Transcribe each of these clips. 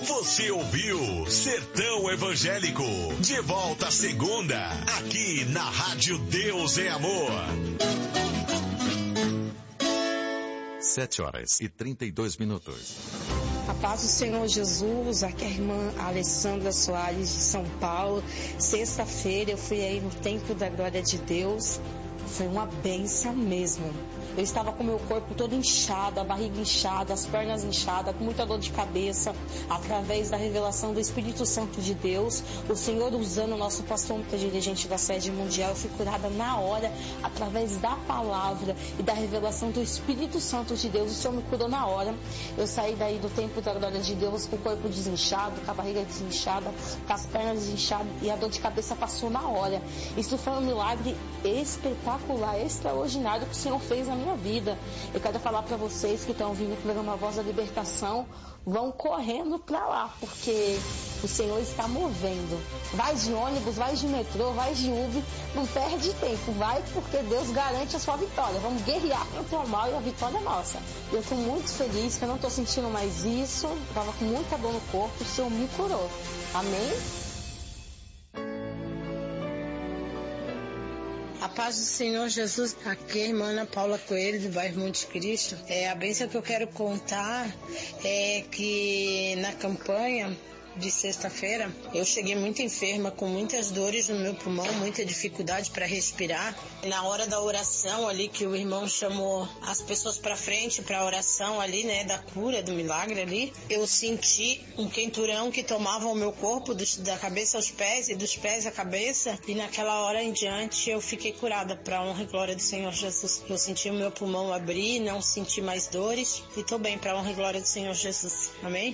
Você ouviu Sertão Evangélico. De volta à segunda, aqui na Rádio Deus é Amor. 7h32. A paz do Senhor Jesus, aqui é a irmã Alessandra Soares de São Paulo. Sexta-feira eu fui aí no Templo da Glória de Deus. Foi uma bênção mesmo. Eu estava com o meu corpo todo inchado, a barriga inchada, as pernas inchadas, com muita dor de cabeça. Através da revelação do Espírito Santo de Deus, o Senhor usando o nosso pastor dirigente da sede mundial, eu fui curada na hora, através da palavra e da revelação do Espírito Santo de Deus. O Senhor me curou na hora. Eu saí daí do Templo da Glória de Deus com o corpo desinchado, com a barriga desinchada, com as pernas desinchadas, e a dor de cabeça passou na hora. Isso foi um milagre espetacular, extraordinário que o Senhor fez na minha vida. Eu quero falar para vocês que estão ouvindo o programa Voz da Libertação, vão correndo para lá, porque o Senhor está movendo. Vai de ônibus, vai de metrô, vai de Uber, não perde tempo, vai, porque Deus garante a sua vitória. Vamos guerrear contra o mal e a vitória é nossa. Eu estou muito feliz que eu não estou sentindo mais isso, estava com muita dor no corpo, o Senhor me curou. Amém? A paz do Senhor Jesus, aqui é a irmã Ana Paula Coelho, do bairro Monte Cristo. A bênção que eu quero contar é que na campanha de sexta-feira eu cheguei muito enferma, com muitas dores no meu pulmão, muita dificuldade para respirar. Na hora da oração ali, que o irmão chamou as pessoas para frente para a oração ali, né, da cura, do milagre ali, eu senti um quenturão que tomava o meu corpo da cabeça aos pés e dos pés à cabeça, e naquela hora em diante eu fiquei curada, para honra e glória do Senhor Jesus. Eu senti o meu pulmão abrir, não senti mais dores e tô bem, para honra e glória do Senhor Jesus. Amém?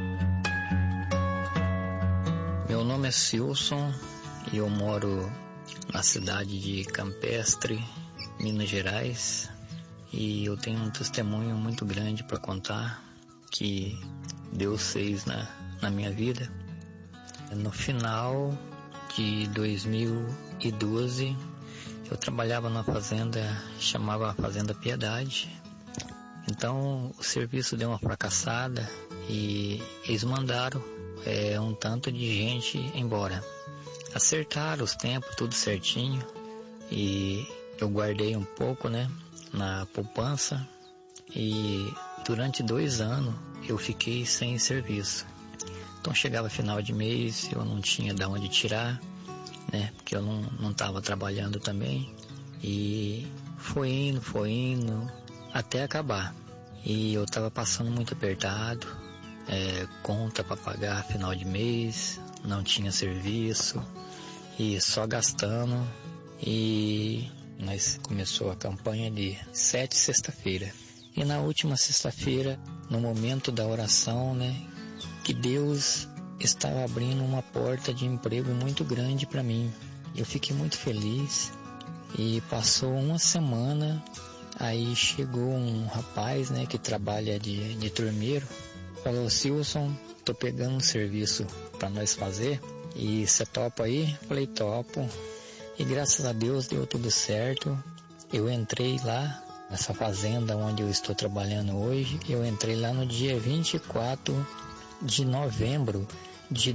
Meu nome é Silson e eu moro na cidade de Campestre, Minas Gerais, e eu tenho um testemunho muito grande para contar que Deus fez na minha vida. No final de 2012, eu trabalhava numa fazenda, chamava Fazenda Piedade. Então o serviço deu uma fracassada e eles mandaram um tanto de gente embora. Acertaram os tempos, tudo certinho, e eu guardei um pouco, né, na poupança, e durante 2 anos eu fiquei sem serviço. Então chegava final de mês, eu não tinha de onde tirar, né, porque eu não estava trabalhando também, e foi indo, até acabar. E eu estava passando muito apertado, conta para pagar final de mês, não tinha serviço e só gastando. E nós começou a campanha de 7 sexta-feira, e na última sexta-feira, no momento da oração, né, que Deus estava abrindo uma porta de emprego muito grande para mim. Eu fiquei muito feliz, e passou uma semana, aí chegou um rapaz, né, que trabalha de turmeiro. Falou: Silson, tô pegando um serviço para nós fazer, e você topa aí? Falei: topo. E graças a Deus deu tudo certo. Eu entrei lá nessa fazenda onde eu estou trabalhando hoje. Eu entrei lá no dia 24 de novembro de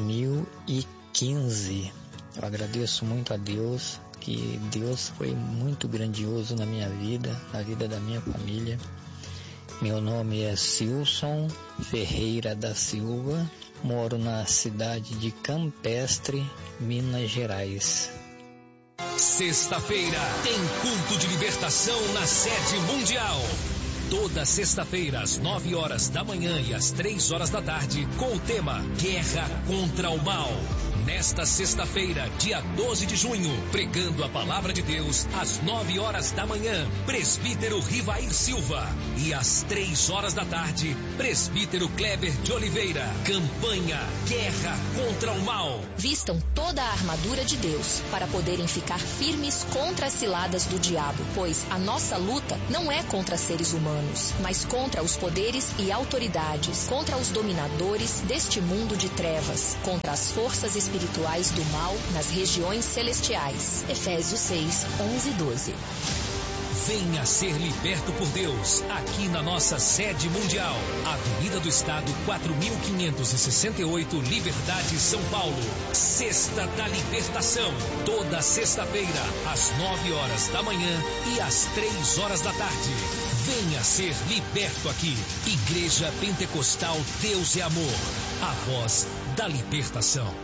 2015. Eu agradeço muito a Deus, que Deus foi muito grandioso na minha vida, na vida da minha família. Meu nome é Silson Ferreira da Silva, moro na cidade de Campestre, Minas Gerais. Sexta-feira tem culto de libertação na sede mundial. Toda sexta-feira às 9 horas da manhã e às 3 horas da tarde, com o tema Guerra contra o Mal. Nesta sexta-feira, dia 12 de junho, pregando a palavra de Deus, às 9 horas da manhã, presbítero Rivair Silva. E às 3 horas da tarde, presbítero Kleber de Oliveira. Campanha Guerra contra o Mal. Vistam toda a armadura de Deus para poderem ficar firmes contra as ciladas do diabo, pois a nossa luta não é contra seres humanos, mas contra os poderes e autoridades, contra os dominadores deste mundo de trevas, contra as forças espirituais do mal nas regiões celestiais. Efésios 6, 11 e 12. Venha ser liberto por Deus, aqui na nossa sede mundial. Avenida do Estado, 4568, Liberdade, São Paulo. Sexta da Libertação. Toda sexta-feira, às 9 horas da manhã e às 3 horas da tarde. Venha ser liberto aqui. Igreja Pentecostal Deus é Amor. A voz da libertação.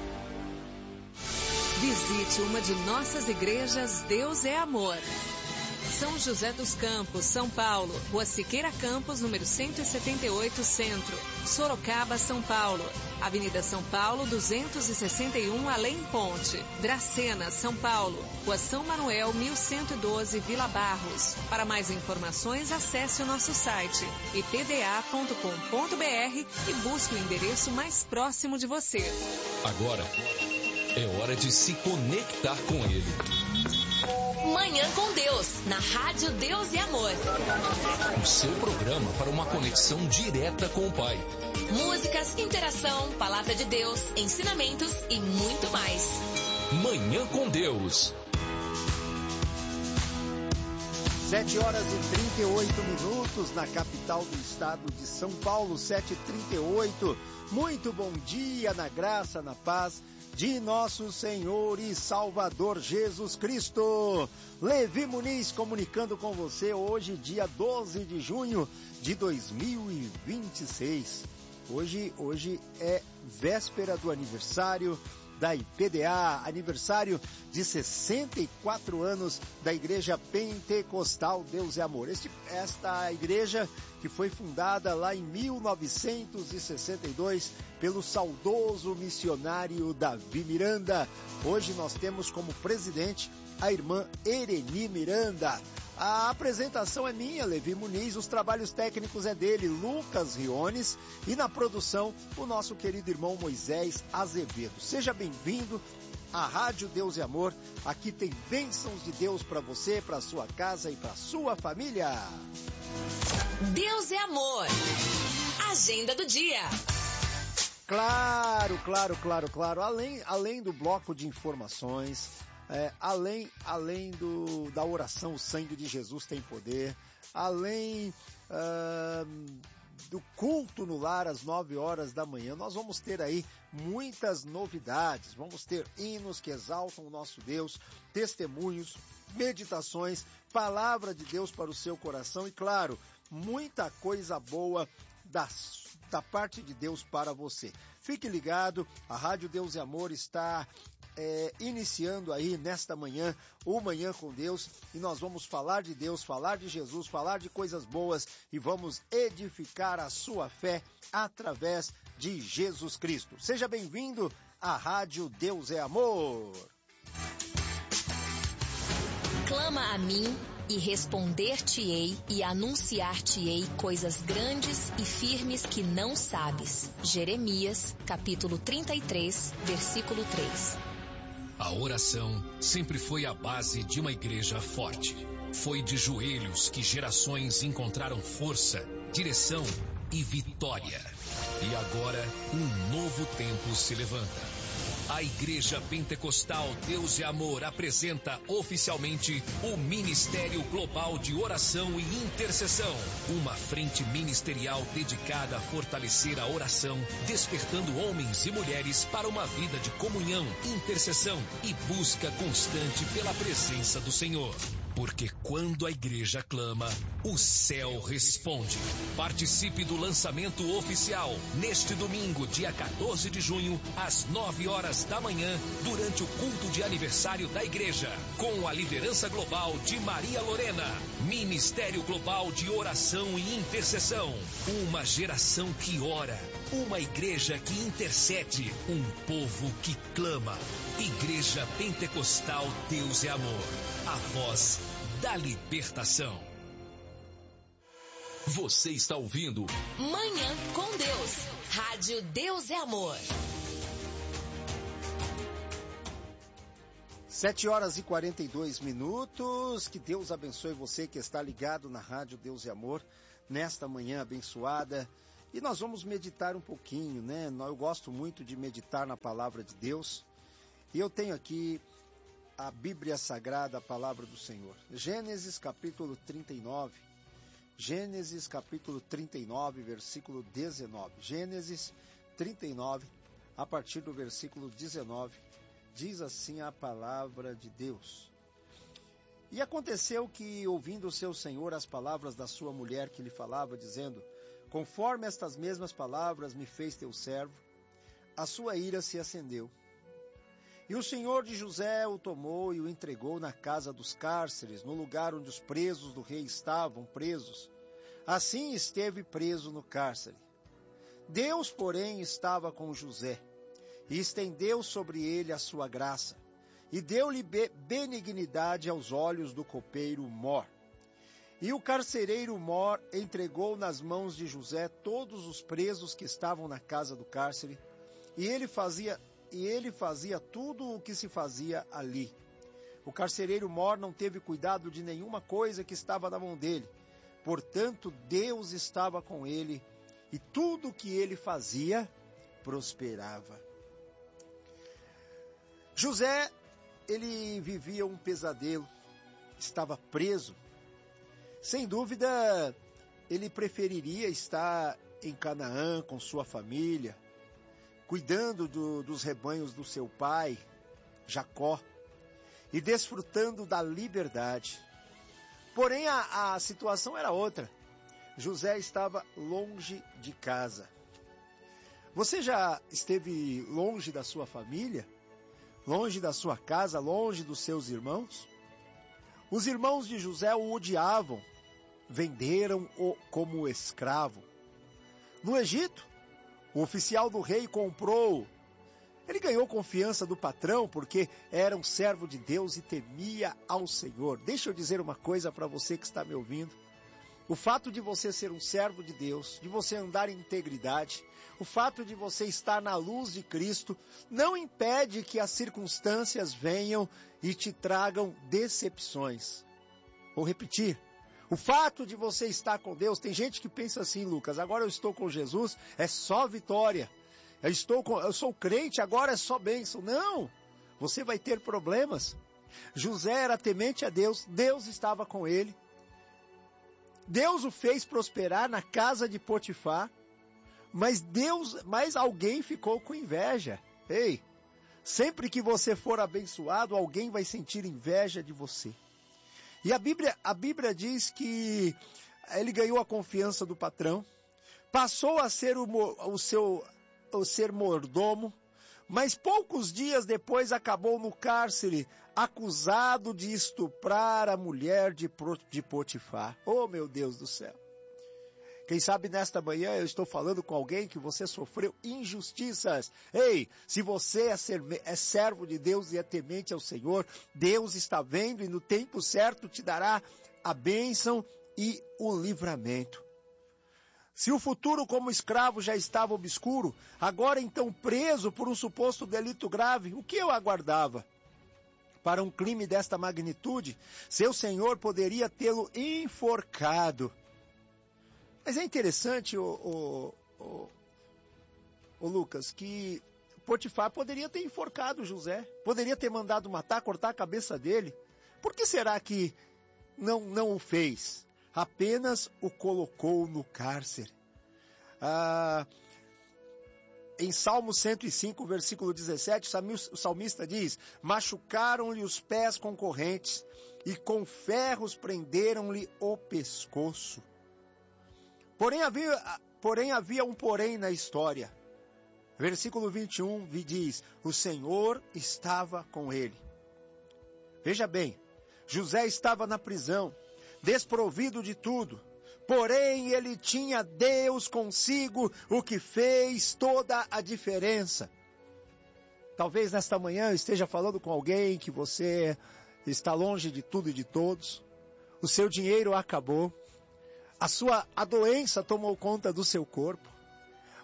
Visite uma de nossas igrejas Deus é Amor. São José dos Campos, São Paulo, Rua Siqueira Campos, número 178, Centro, Sorocaba, São Paulo, Avenida São Paulo, 261, Além Ponte, Dracena, São Paulo, Rua São Manuel, 1112, Vila Barros. Para mais informações, acesse o nosso site ipda.com.br e busque o endereço mais próximo de você. Agora é hora de se conectar com Ele. Manhã com Deus, na Rádio Deus e Amor. O seu programa para uma conexão direta com o Pai. Músicas, interação, palavra de Deus, ensinamentos e muito mais. Manhã com Deus. 7 horas e 38 minutos na capital do estado de São Paulo, 7h38. Muito bom dia, na graça, na paz de nosso Senhor e Salvador Jesus Cristo. Levi Muniz comunicando com você hoje, dia 12 de junho de 2026. Hoje é véspera do aniversário da IPDA, aniversário de 64 anos da Igreja Pentecostal Deus é Amor. Esta igreja que foi fundada lá em 1962 pelo saudoso missionário Davi Miranda. Hoje nós temos como presidente a irmã Ereni Miranda. A apresentação é minha, Levi Muniz, os trabalhos técnicos é dele, Lucas Riones, e na produção, o nosso querido irmão Moisés Azevedo. Seja bem-vindo à Rádio Deus e Amor. Aqui tem bênçãos de Deus para você, para sua casa e para sua família. Deus é Amor. Agenda do dia. Claro. Além do bloco de informações, além da oração, o sangue de Jesus tem poder, além do culto no lar às 9 horas da manhã, nós vamos ter aí muitas novidades, vamos ter hinos que exaltam o nosso Deus, testemunhos, meditações, palavra de Deus para o seu coração e, claro, muita coisa boa da parte de Deus para você. Fique ligado, a Rádio Deus e Amor está iniciando aí nesta manhã, o Manhã com Deus, e nós vamos falar de Deus, falar de Jesus, falar de coisas boas e vamos edificar a sua fé através de Jesus Cristo. Seja bem-vindo à Rádio Deus é Amor. Clama a mim e responder-te-ei e anunciar-te-ei coisas grandes e firmes que não sabes. Jeremias, capítulo 33, versículo 3. A oração sempre foi a base de uma igreja forte. Foi de joelhos que gerações encontraram força, direção e vitória. E agora, um novo tempo se levanta. A Igreja Pentecostal Deus e Amor apresenta oficialmente o Ministério Global de Oração e Intercessão, uma frente ministerial dedicada a fortalecer a oração, despertando homens e mulheres para uma vida de comunhão, intercessão e busca constante pela presença do Senhor. Porque quando a igreja clama, o céu responde. Participe do lançamento oficial neste domingo, dia 14 de junho, às 9 horas da manhã, durante o culto de aniversário da igreja, com a liderança global de Maria Lorena. Ministério Global de Oração e Intercessão. Uma geração que ora, uma igreja que intercede, um povo que clama. Igreja Pentecostal Deus é Amor. A voz da libertação. Você está ouvindo Manhã com Deus. Rádio Deus é Amor. 7 horas e 42 minutos. Que Deus abençoe você que está ligado na Rádio Deus e Amor nesta manhã abençoada. E nós vamos meditar um pouquinho, né? Eu gosto muito de meditar na palavra de Deus. E eu tenho aqui a Bíblia Sagrada, a palavra do Senhor. Gênesis capítulo 39. Gênesis capítulo 39, versículo 19. Gênesis 39, a partir do versículo 19, diz assim a palavra de Deus. E aconteceu que, ouvindo o seu senhor as palavras da sua mulher que lhe falava, dizendo: conforme estas mesmas palavras me fez teu servo, a sua ira se acendeu. E o senhor de José o tomou e o entregou na casa dos cárceres, no lugar onde os presos do rei estavam presos. Assim esteve preso no cárcere. Deus, porém, estava com José, e estendeu sobre ele a sua graça, e deu-lhe benignidade aos olhos do copeiro Mor. E o carcereiro Mor entregou nas mãos de José todos os presos que estavam na casa do cárcere, e ele fazia tudo o que se fazia ali. O carcereiro Mor não teve cuidado de nenhuma coisa que estava na mão dele. Portanto, Deus estava com ele, e tudo o que ele fazia prosperava. José, ele vivia um pesadelo, estava preso. Sem dúvida, ele preferiria estar em Canaã com sua família, cuidando dos rebanhos do seu pai, Jacó, e desfrutando da liberdade. Porém, a situação era outra. José estava longe de casa. Você já esteve longe da sua família? Longe da sua casa? Longe dos seus irmãos? Os irmãos de José o odiavam, venderam-o como escravo. No Egito, o oficial do rei comprou-o. Ele ganhou confiança do patrão porque era um servo de Deus e temia ao Senhor. Deixa eu dizer uma coisa para você que está me ouvindo. O fato de você ser um servo de Deus, de você andar em integridade, o fato de você estar na luz de Cristo, não impede que as circunstâncias venham e te tragam decepções. Vou repetir. O fato de você estar com Deus, tem gente que pensa assim, Lucas, agora eu estou com Jesus, é só vitória. Eu sou crente, agora é só bênção. Não, você vai ter problemas. José era temente a Deus, Deus estava com ele. Deus o fez prosperar na casa de Potifar, mas alguém ficou com inveja. Ei, sempre que você for abençoado, alguém vai sentir inveja de você. E a Bíblia diz que ele ganhou a confiança do patrão, passou a ser ser mordomo, mas poucos dias depois acabou no cárcere, acusado de estuprar a mulher de Potifar. Oh, meu Deus do céu! Quem sabe nesta manhã eu estou falando com alguém que você sofreu injustiças. Ei, se você é servo de Deus e é temente ao Senhor, Deus está vendo e no tempo certo te dará a bênção e o livramento. Se o futuro como escravo já estava obscuro, agora então preso por um suposto delito grave, o que eu aguardava? Para um crime desta magnitude, seu senhor poderia tê-lo enforcado. Mas é interessante, Lucas, que Potifar poderia ter enforcado José, poderia ter mandado matar, cortar a cabeça dele. Por que será que não o fez? Apenas o colocou no cárcere. Em Salmo 105, versículo 17, o salmista diz: machucaram-lhe os pés com correntes e com ferros prenderam-lhe o pescoço. Porém havia um porém na história. Versículo 21 diz: o Senhor estava com ele. Veja bem, José estava na prisão, desprovido de tudo, porém ele tinha Deus consigo, o que fez toda a diferença. Talvez nesta manhã eu esteja falando com alguém que você está longe de tudo e de todos, o seu dinheiro acabou, a doença tomou conta do seu corpo,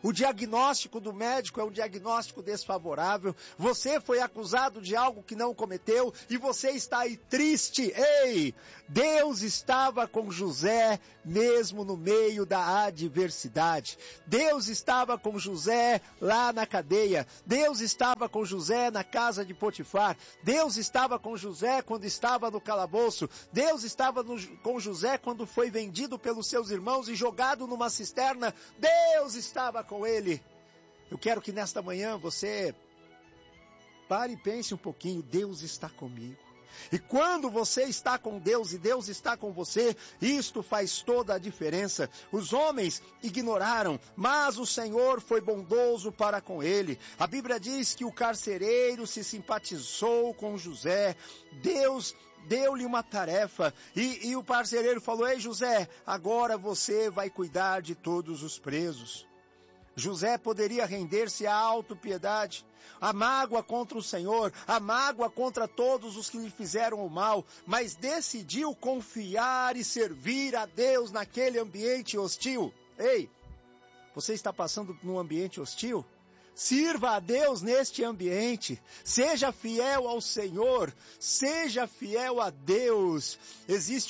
O diagnóstico do médico é um diagnóstico desfavorável. Você foi acusado de algo que não cometeu e você está aí triste. Ei, Deus estava com José mesmo no meio da adversidade. Deus estava com José lá na cadeia. Deus estava com José na casa de Potifar. Deus estava com José quando estava no calabouço. Deus estava com José quando foi vendido pelos seus irmãos e jogado numa cisterna. Deus estava com ele. Eu quero que nesta manhã você pare e pense um pouquinho. Deus está comigo. E quando você está com Deus e Deus está com você, isto faz toda a diferença. Os homens ignoraram, mas o Senhor foi bondoso para com ele. A Bíblia diz que o carcereiro se simpatizou com José. Deus deu-lhe uma tarefa e o carcereiro falou: ei José, agora você vai cuidar de todos os presos. José poderia render-se à autopiedade, a mágoa contra o Senhor, a mágoa contra todos os que lhe fizeram o mal, mas decidiu confiar e servir a Deus naquele ambiente hostil. Ei, você está passando por um ambiente hostil? Sirva a Deus neste ambiente, seja fiel ao Senhor, seja fiel a Deus. Existe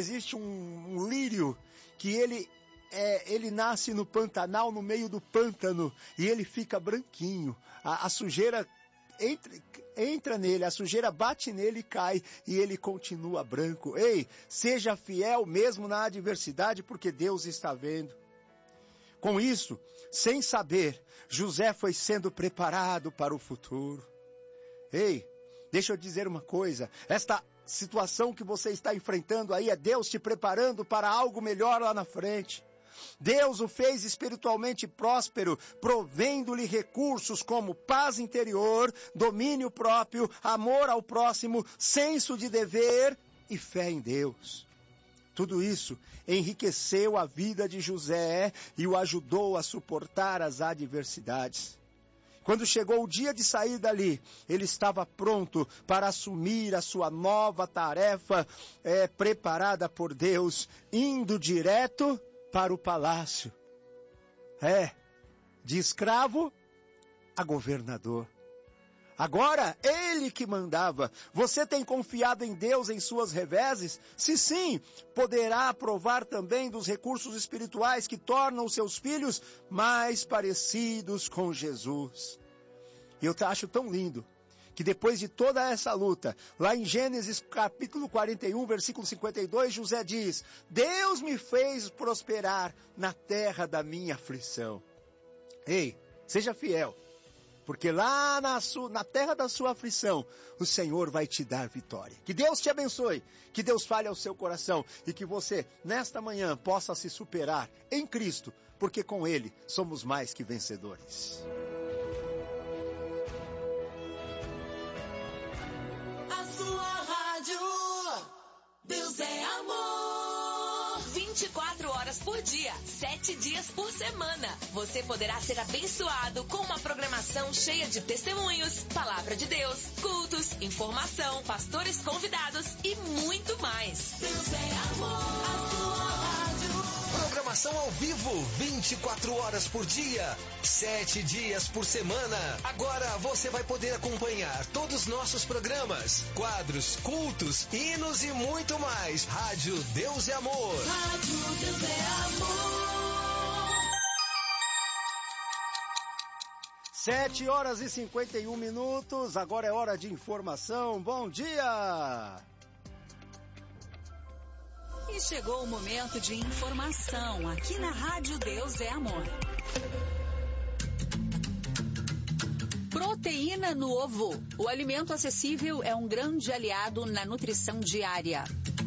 um lírio que ele nasce no Pantanal, no meio do pântano, e ele fica branquinho. A sujeira entra nele, a sujeira bate nele e cai, e ele continua branco. Ei, seja fiel mesmo na adversidade, porque Deus está vendo. Com isso, sem saber, José foi sendo preparado para o futuro. Ei, deixa eu dizer uma coisa, esta situação que você está enfrentando aí é Deus te preparando para algo melhor lá na frente. Deus o fez espiritualmente próspero, provendo-lhe recursos como paz interior, domínio próprio, amor ao próximo, senso de dever e fé em Deus. Tudo isso enriqueceu a vida de José e o ajudou a suportar as adversidades. Quando chegou o dia de sair dali, ele estava pronto para assumir a sua nova tarefa preparada por Deus, indo direto para o palácio. De escravo a governador. Agora, ele que mandava. Você tem confiado em Deus em suas reveses? Se sim, poderá provar também dos recursos espirituais que tornam os seus filhos mais parecidos com Jesus. E eu acho tão lindo que depois de toda essa luta, lá em Gênesis capítulo 41, versículo 52, José diz: Deus me fez prosperar na terra da minha aflição. Ei, seja fiel. Porque lá na terra da sua aflição, o Senhor vai te dar vitória. Que Deus te abençoe, que Deus fale ao seu coração e que você, nesta manhã, possa se superar em Cristo, porque com Ele somos mais que vencedores. A sua rádio, Deus é amor. 24 horas por dia, 7 dias por semana. Você poderá ser abençoado com uma programação cheia de testemunhos, palavra de Deus, cultos, informação, pastores convidados e muito mais. Deus é amor, a sua rádio. Programação ao vivo, 24 horas por dia, 7 dias por semana. Agora você vai poder acompanhar todos os nossos programas, quadros, cultos, hinos e muito mais. Rádio Deus é Amor. Rádio Deus é amor. 7 horas e 51 minutos, agora é hora de informação. Bom dia! E chegou o momento de informação aqui na Rádio Deus é Amor. Proteína no ovo. O alimento acessível é um grande aliado na nutrição diária.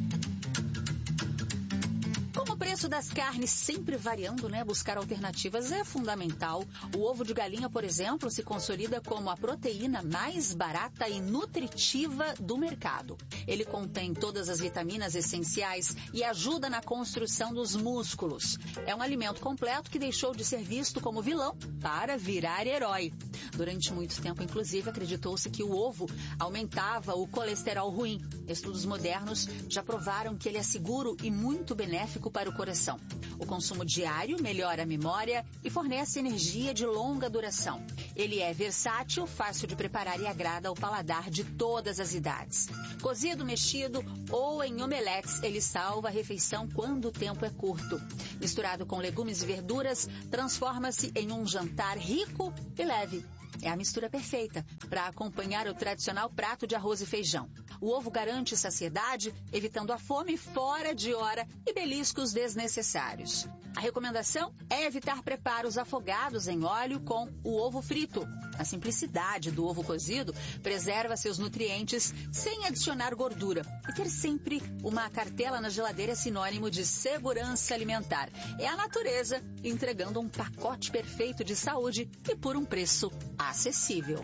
Com o preço das carnes sempre variando, buscar alternativas é fundamental. O ovo de galinha, por exemplo, se consolida como a proteína mais barata e nutritiva do mercado. Ele contém todas as vitaminas essenciais e ajuda na construção dos músculos. É um alimento completo que deixou de ser visto como vilão para virar herói. Durante muito tempo, inclusive, acreditou-se que o ovo aumentava o colesterol ruim. Estudos modernos já provaram que ele é seguro e muito benéfico para o coração coração. O consumo diário melhora a memória e fornece energia de longa duração. Ele é versátil, fácil de preparar e agrada ao paladar de todas as idades. Cozido, mexido ou em omeletes, ele salva a refeição quando o tempo é curto. Misturado com legumes e verduras, transforma-se em um jantar rico e leve. É a mistura perfeita para acompanhar o tradicional prato de arroz e feijão. O ovo garante saciedade, evitando a fome fora de hora e beliscos desnecessários. A recomendação é evitar preparos afogados em óleo com o ovo frito. A simplicidade do ovo cozido preserva seus nutrientes sem adicionar gordura. E ter sempre uma cartela na geladeira é sinônimo de segurança alimentar. É a natureza entregando um pacote perfeito de saúde e por um preço acessível.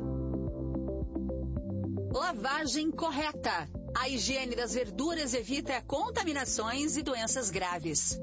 Lavagem correta. A higiene das verduras evita contaminações e doenças graves.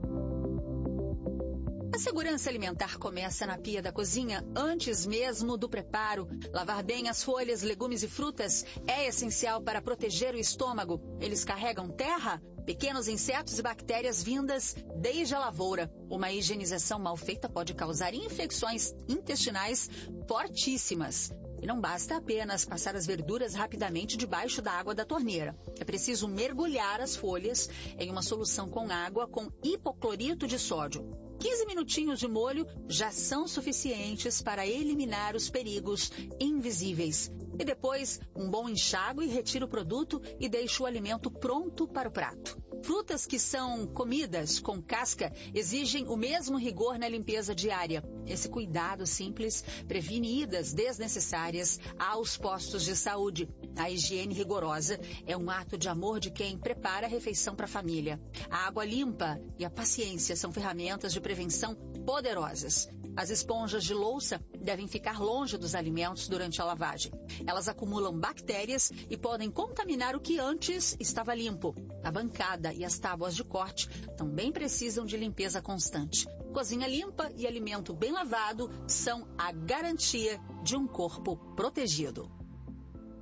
A segurança alimentar começa na pia da cozinha, antes mesmo do preparo. Lavar bem as folhas, legumes e frutas é essencial para proteger o estômago. Eles carregam terra, pequenos insetos e bactérias vindas desde a lavoura. Uma higienização mal feita pode causar infecções intestinais fortíssimas. E não basta apenas passar as verduras rapidamente debaixo da água da torneira. É preciso mergulhar as folhas em uma solução com água com hipoclorito de sódio. 15 minutinhos de molho já são suficientes para eliminar os perigos invisíveis. E depois, um bom enxágue e retira o produto e deixa o alimento pronto para o prato. Frutas que são comidas com casca exigem o mesmo rigor na limpeza diária. Esse cuidado simples previne idas desnecessárias aos postos de saúde. A higiene rigorosa é um ato de amor de quem prepara a refeição para a família. A água limpa e a paciência são ferramentas de prevenção poderosas. As esponjas de louça devem ficar longe dos alimentos durante a lavagem. Elas acumulam bactérias e podem contaminar o que antes estava limpo. A bancada e as tábuas de corte também precisam de limpeza constante. Cozinha limpa e alimento bem lavado são a garantia de um corpo protegido.